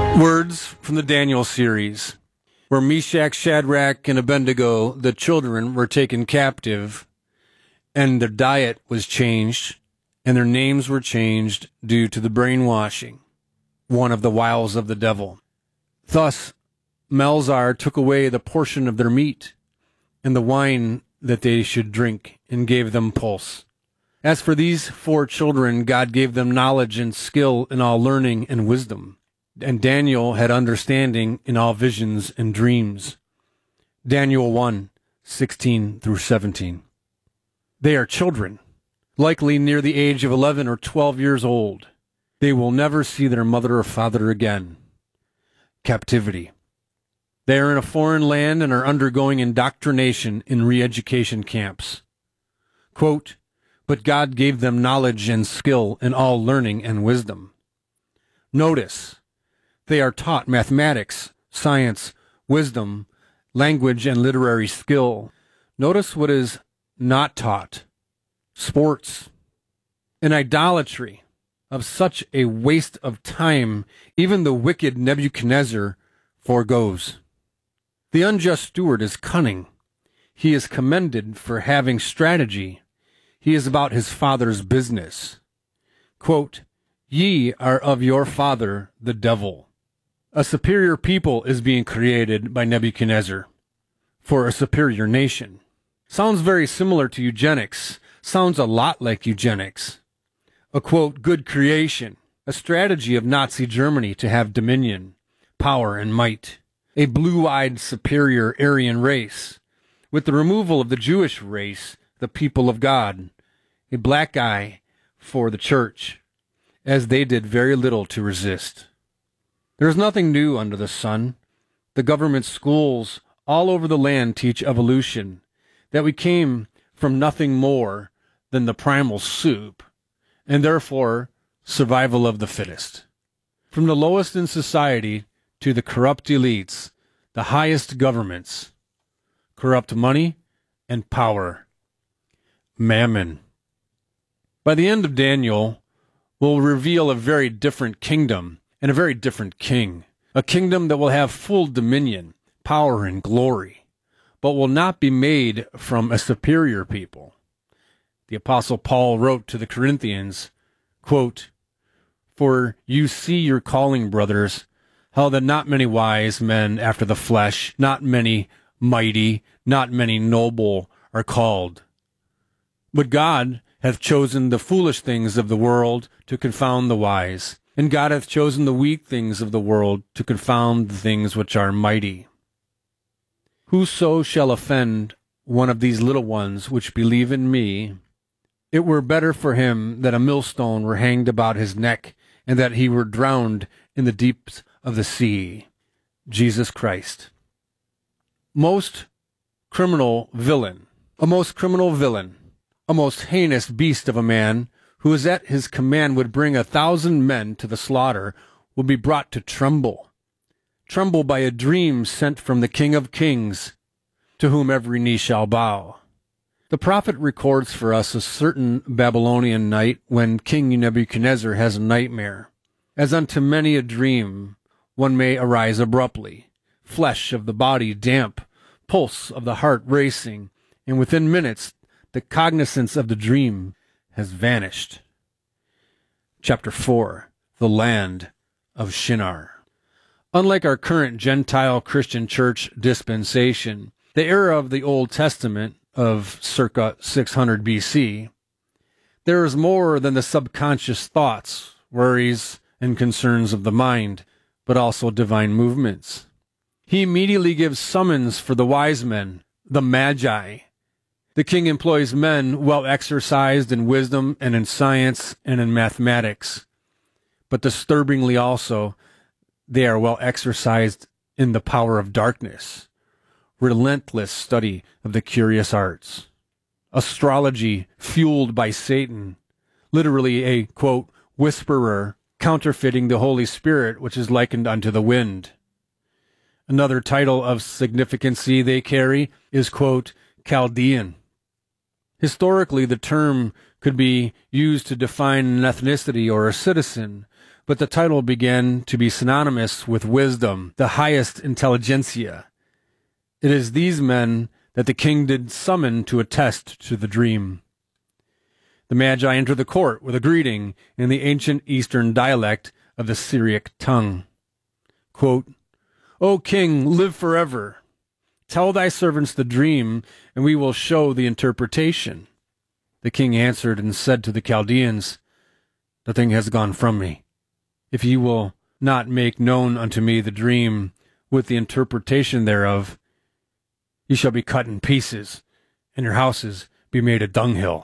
Words from the Daniel series, where Meshach, Shadrach, and Abednego, the children, were taken captive, and their diet was changed, and their names were changed due to the brainwashing, one of the wiles of the devil. Thus, Melzar took away the portion of their meat and the wine that they should drink, and gave them pulse. As for these 4 children, God gave them knowledge and skill in all learning and wisdom. And Daniel had understanding in all visions and dreams. Daniel 1:16 through 17. They are children, likely near the age of 11 or 12 years old. They will never see their mother or father again. Captivity. They are in a foreign land and are undergoing indoctrination in re-education camps. Quote, but God gave them knowledge and skill in all learning and wisdom. Notice, they are taught mathematics, science, wisdom, language, and literary skill. Notice what is not taught. Sports. And idolatry. Of such a waste of time, even the wicked Nebuchadnezzar forgoes. The unjust steward is cunning. He is commended for having strategy. He is about his father's business. Quote, ye are of your father, the devil. A superior people is being created by Nebuchadnezzar for a superior nation. Sounds very similar to eugenics. Sounds a lot like eugenics. A, quote, good creation. A strategy of Nazi Germany to have dominion, power, and might. A blue-eyed superior Aryan race. With the removal of the Jewish race, the people of God. A black eye for the church, as they did very little to resist. There is nothing new under the sun. The government schools all over the land teach evolution, that we came from nothing more than the primal soup, and therefore survival of the fittest. From the lowest in society to the corrupt elites, the highest governments, corrupt money and power, mammon. By the end of Daniel, we'll reveal a very different kingdom and a very different king, a kingdom that will have full dominion, power, and glory, but will not be made from a superior people. The Apostle Paul wrote to the Corinthians, quote, for you see your calling, brothers, how that not many wise men after the flesh, not many mighty, not many noble are called. But God hath chosen the foolish things of the world to confound the wise, and God hath chosen the weak things of the world to confound the things which are mighty. Whoso shall offend one of these little ones which believe in me, it were better for him that a millstone were hanged about his neck, and that he were drowned in the deeps of the sea. Jesus Christ. Most criminal villain. A most criminal villain. A most heinous beast of a man, who is at his command would bring 1,000 men to the slaughter, will be brought to tremble. Tremble by a dream sent from the King of Kings, to whom every knee shall bow. The prophet records for us a certain Babylonian night when King Nebuchadnezzar has a nightmare. As unto many a dream, one may arise abruptly, flesh of the body damp, pulse of the heart racing, and within minutes the cognizance of the dream has vanished. Chapter 4. The Land of Shinar. Unlike our current Gentile Christian church dispensation, the era of the Old Testament of circa 600 BC, there is more than the subconscious thoughts, worries, and concerns of the mind, but also divine movements. He immediately gives summons for the wise men, the Magi. The king employs men well exercised in wisdom and in science and in mathematics. But disturbingly also, they are well exercised in the power of darkness, relentless study of the curious arts. Astrology fueled by Satan, literally a, quote, whisperer, counterfeiting the Holy Spirit, which is likened unto the wind. Another title of significancy they carry is, quote, Chaldean. Historically, the term could be used to define an ethnicity or a citizen, but the title began to be synonymous with wisdom, the highest intelligentsia. It is these men that the king did summon to attest to the dream. The Magi enter the court with a greeting in the ancient Eastern dialect of the Syriac tongue. Quote, "O king, live forever. Tell thy servants the dream, and we will show the interpretation." The king answered and said to the Chaldeans, "The thing has gone from me. If ye will not make known unto me the dream with the interpretation thereof, ye shall be cut in pieces, and your houses be made a dunghill.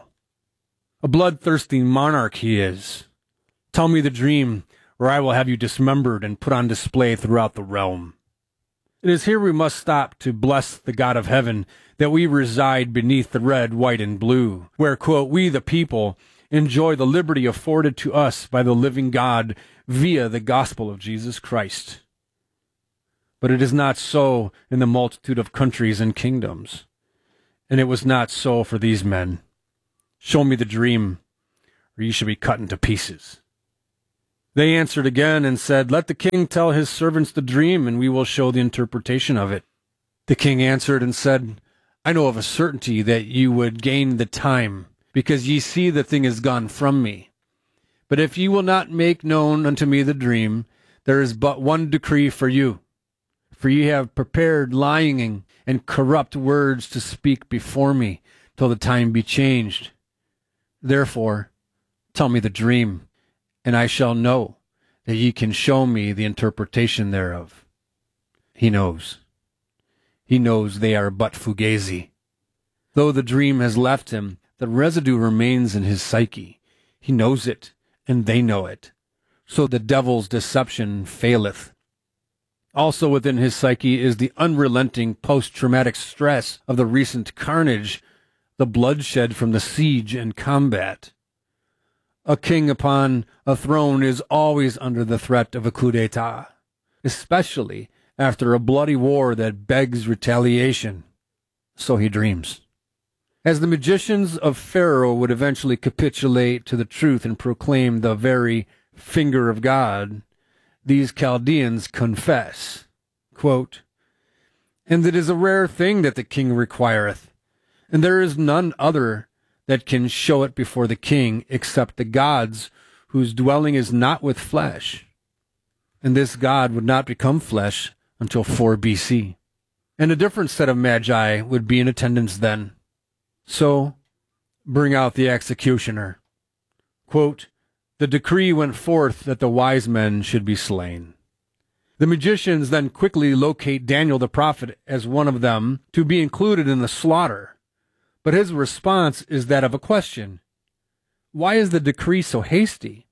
A bloodthirsty monarch he is. Tell me the dream, or I will have you dismembered and put on display throughout the realm." It is here we must stop to bless the God of heaven that we reside beneath the red, white, and blue, where, quote, "we the people enjoy the liberty afforded to us by the living God via the gospel of Jesus Christ." But it is not so in the multitude of countries and kingdoms, and it was not so for these men. "Show me the dream, or ye shall be cut into pieces." They answered again and said, "Let the king tell his servants the dream, and we will show the interpretation of it." The king answered and said, "I know of a certainty that ye would gain the time, because ye see the thing is gone from me. But if ye will not make known unto me the dream, there is but one decree for you. For ye have prepared lying and corrupt words to speak before me, till the time be changed. Therefore, tell me the dream, and I shall know that ye can show me the interpretation thereof." He knows. He knows they are but fugazi. Though the dream has left him, the residue remains in his psyche. He knows it, and they know it. So the devil's deception faileth. Also within his psyche is the unrelenting post-traumatic stress of the recent carnage, the bloodshed from the siege and combat. A king upon a throne is always under the threat of a coup d'etat, especially after a bloody war that begs retaliation. So he dreams. As the magicians of Pharaoh would eventually capitulate to the truth and proclaim the very finger of God, these Chaldeans confess, quote, "And it is a rare thing that the king requireth, and there is none other that can show it before the king except the gods whose dwelling is not with flesh. And this God would not become flesh until 4 BC. And a different set of magi would be in attendance then. So bring out the executioner." Quote, "The decree went forth that the wise men should be slain." The magicians then quickly locate Daniel the prophet as one of them to be included in the slaughter. But his response is that of a question. Why is the decree so hasty?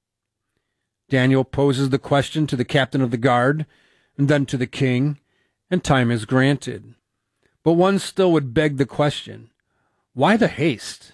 Daniel poses the question to the captain of the guard, and then to the king, and time is granted. But one still would beg the question, why the haste?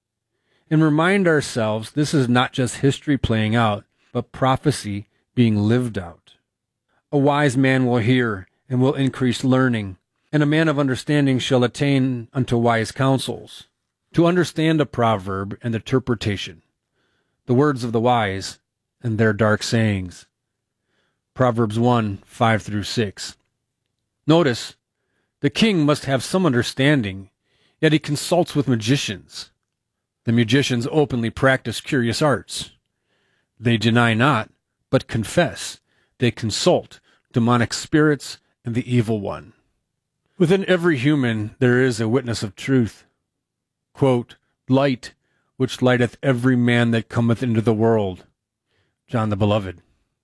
And remind ourselves this is not just history playing out, but prophecy being lived out. A wise man will hear and will increase learning, and a man of understanding shall attain unto wise counsels. To understand a proverb and interpretation, the words of the wise and their dark sayings. Proverbs 1, 5-6. Notice, the king must have some understanding, yet he consults with magicians. The magicians openly practice curious arts. They deny not, but confess. They consult demonic spirits and the evil one. Within every human there is a witness of truth. Quote, "Light, which lighteth every man that cometh into the world." John the Beloved.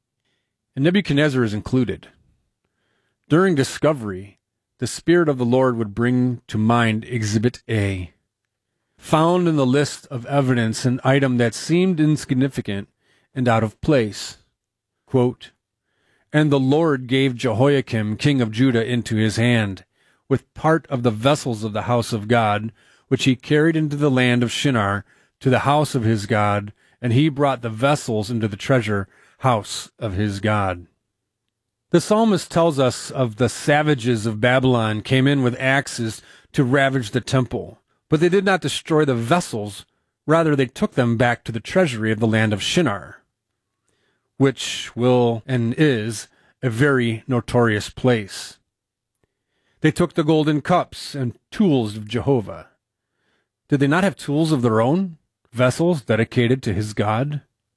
And Nebuchadnezzar is included. During discovery, the Spirit of the Lord would bring to mind Exhibit A. Found in the list of evidence an item that seemed insignificant and out of place. Quote, "And the Lord gave Jehoiakim, king of Judah, into his hand, with part of the vessels of the house of God, which he carried into the land of Shinar, to the house of his God, and he brought the vessels into the treasure house of his God." The psalmist tells us of the savages of Babylon came in with axes to ravage the temple, but they did not destroy the vessels, rather they took them back to the treasury of the land of Shinar. which will and is a very notorious place. They took the golden cups and tools of Jehovah. Did they not have tools of their own, vessels dedicated to his God?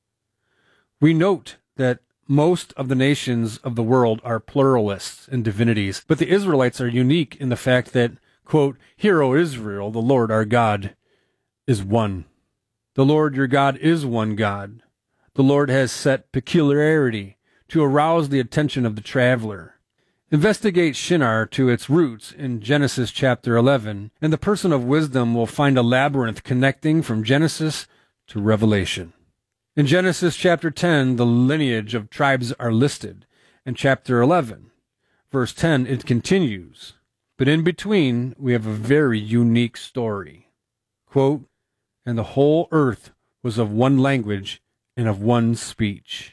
We note that most of the nations of the world are pluralists in divinities, but the Israelites are unique in the fact that, quote, "Hear, O Israel, the Lord our God is one. The Lord your God is one God. The Lord has set peculiarity to arouse the attention of the traveler." Investigate Shinar to its roots in Genesis chapter 11, and the person of wisdom will find a labyrinth connecting from Genesis to Revelation. In Genesis chapter 10, the lineage of tribes are listed. In chapter 11, verse 10, it continues. But in between, we have a very unique story. Quote, "And the whole earth was of one language and of one speech."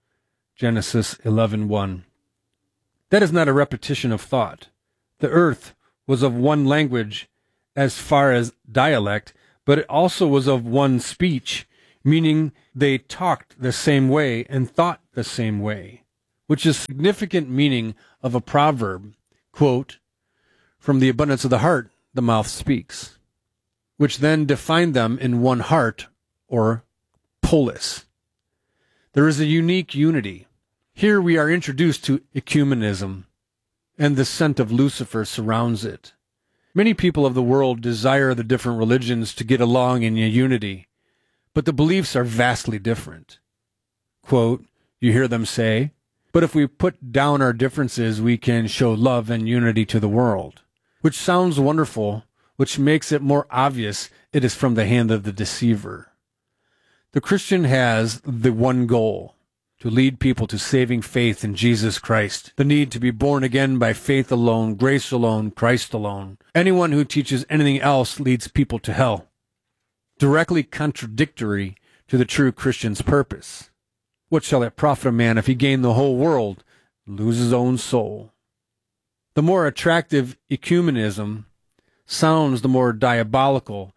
Genesis 11:1. That is not a repetition of thought. The earth was of one language as far as dialect, but it also was of one speech, meaning they talked the same way and thought the same way, which is significant meaning of a proverb, quote, "From the abundance of the heart, the mouth speaks," which then defined them in one heart, or polis. There is a unique unity. Here we are introduced to ecumenism, and the scent of Lucifer surrounds it. Many people of the world desire the different religions to get along in unity, but the beliefs are vastly different. Quote, you hear them say, "But if we put down our differences, we can show love and unity to the world," which sounds wonderful, which makes it more obvious it is from the hand of the deceiver. The Christian has the one goal: to lead people to saving faith in Jesus Christ, the need to be born again by faith alone, grace alone, Christ alone. Anyone who teaches anything else leads people to hell, directly contradictory to the true Christian's purpose. What shall it profit a man if he gain the whole world and lose his own soul? The more attractive ecumenism sounds, the more diabolical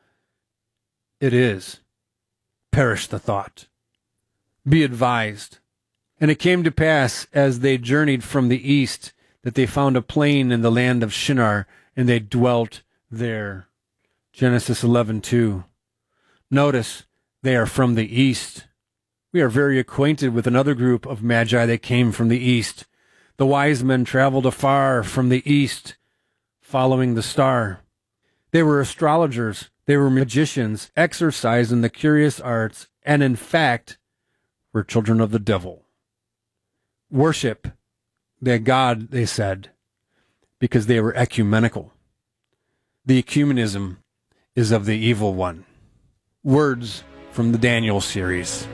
it is. Perish the thought. Be advised. And it came to pass, as they journeyed from the east, that they found a plain in the land of Shinar, and they dwelt there. Genesis 11:2. Notice, they are from the east. We are very acquainted with another group of magi that came from the east. The wise men traveled afar from the east, following the star. They were astrologers, they were magicians, exercised in the curious arts, and in fact, were children of the devil. Worship their God, they said, because they were ecumenical. The ecumenism is of the evil one. Words from the Daniel series.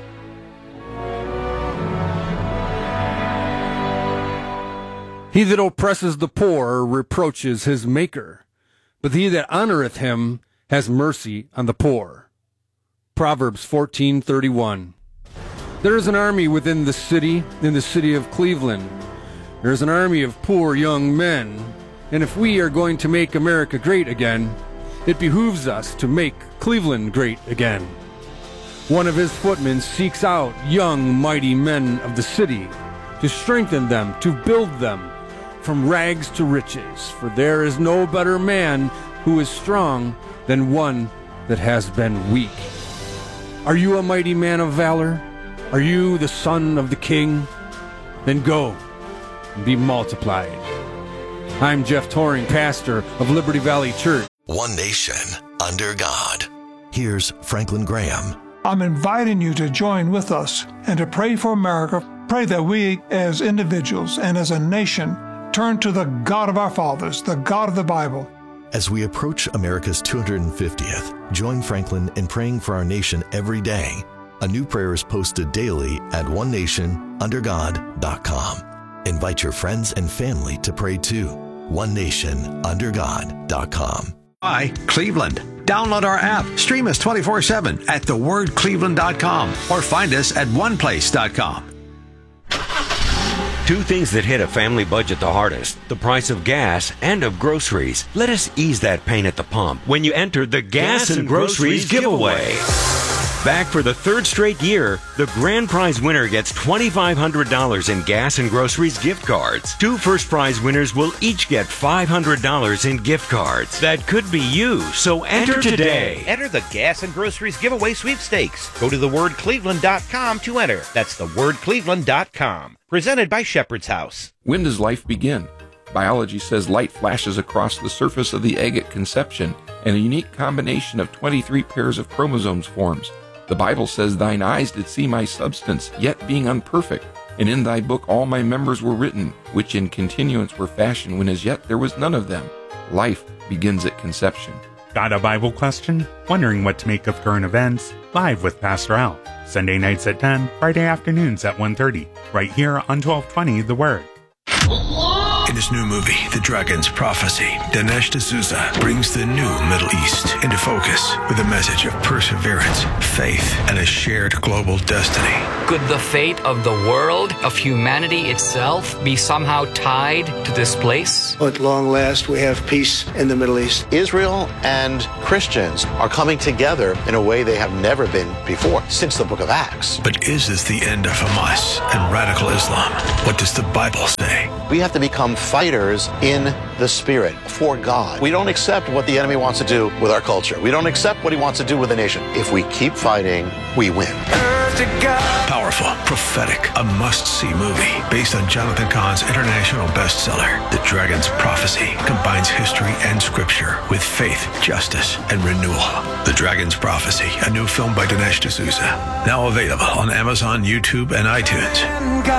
He that oppresses the poor reproaches his maker, but he that honoreth him has mercy on the poor. Proverbs 14:31. There is an army within the city, in the city of Cleveland. There is an army of poor young men, and if we are going to make America great again, it behooves us to make Cleveland great again. One of his footmen seeks out young, mighty men of the city to strengthen them, to build them from rags to riches, for there is no better man who is strong than one that has been weak. Are you a mighty man of valor? Are you the son of the king? Then go and be multiplied. I'm Jeff Toring, pastor of Liberty Valley Church. One nation under God. Here's Franklin Graham. I'm inviting you to join with us and to pray for America. Pray that we as individuals and as a nation turn to the God of our fathers, the God of the Bible. As we approach America's 250th, join Franklin in praying for our nation every day. A new prayer is posted daily at onenationundergod.com. Invite your friends and family to pray too. onenationundergod.com. Hi, Cleveland. Download our app. Stream us 24/7 at thewordcleveland.com or find us at oneplace.com. Two things that hit a family budget the hardest: the price of gas and of groceries. Let us ease that pain at the pump when you enter the Gas and Groceries Giveaway. Back for the third straight year, the grand prize winner gets $2,500 in gas and groceries gift cards. 2 first prize winners will each get $500 in gift cards. That could be you, so enter today. Enter the Gas and Groceries Giveaway Sweepstakes. Go to thewordcleveland.com to enter. That's thewordcleveland.com. Presented by Shepherd's House. When does life begin? Biology says light flashes across the surface of the egg at conception, and a unique combination of 23 pairs of chromosomes forms. The Bible says, "Thine eyes did see my substance, yet being unperfect. And in thy book all my members were written, which in continuance were fashioned, when as yet there was none of them." Life begins at conception. Got a Bible question? Wondering what to make of current events? Live with Pastor Al. Sunday nights at 10, Friday afternoons at 1:30. Right here on 1220 The Word. In his new movie, The Dragon's Prophecy, Dinesh D'Souza brings the new Middle East into focus with a message of perseverance, faith, and a shared global destiny. Could the fate of the world, of humanity itself, be somehow tied to this place? At long last, we have peace in the Middle East. Israel and Christians are coming together in a way they have never been before, since the book of Acts. But is this the end of Hamas and radical Islam? What does the Bible say? We have to become fighters in the spirit for God. We don't accept what the enemy wants to do with our culture. We don't accept what he wants to do with the nation. If we keep fighting, we win. Powerful, prophetic, a must-see movie based on Jonathan Cahn's international bestseller. The Dragon's Prophecy combines history and scripture with faith, justice, and renewal. The Dragon's Prophecy, a new film by Dinesh D'Souza. Now available on Amazon, YouTube, and iTunes.